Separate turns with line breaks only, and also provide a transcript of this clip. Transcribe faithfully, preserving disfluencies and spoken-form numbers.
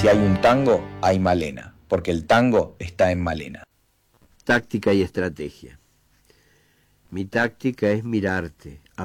Si hay un tango, hay Malena, porque el tango está en Malena.
Táctica y estrategia. Mi táctica es mirarte,